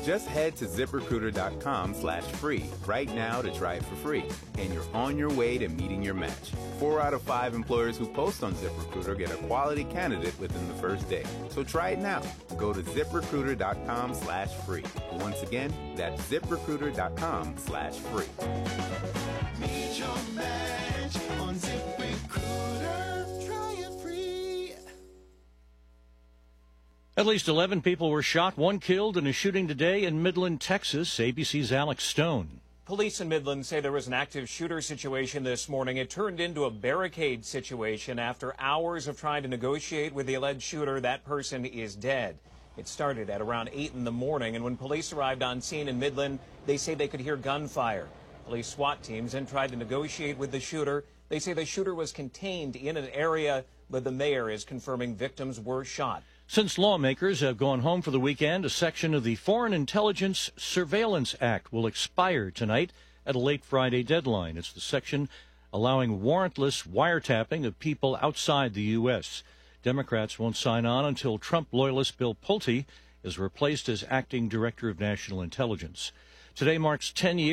Just head to ZipRecruiter.com/free right now to try it for free, and you're on your way to meeting your match. 4 out of 5 employers who post on ZipRecruiter get a quality candidate within the first day. So try it now. Go to ZipRecruiter.com/free. Once again, that's ZipRecruiter.com/free. Meet your match on ZipRecruiter. Try it free. At least 11 people were shot, 1 killed in a shooting today in Midland, Texas. ABC's Alex Stone. Police in Midland say there was an active shooter situation this morning. It turned into a barricade situation after hours of trying to negotiate with the alleged shooter. That person is dead. It started at around 8 in the morning, and when police arrived on scene in Midland, they say they could hear gunfire. Police SWAT teams then tried to negotiate with the shooter. They say the shooter was contained in an area, but the mayor is confirming victims were shot. Since lawmakers have gone home for the weekend, a section of the Foreign Intelligence Surveillance Act will expire tonight at a late Friday deadline. It's the section allowing warrantless wiretapping of people outside the U.S. Democrats won't sign on until Trump loyalist Bill Pulte is replaced as acting director of national intelligence. Today marks 10 years.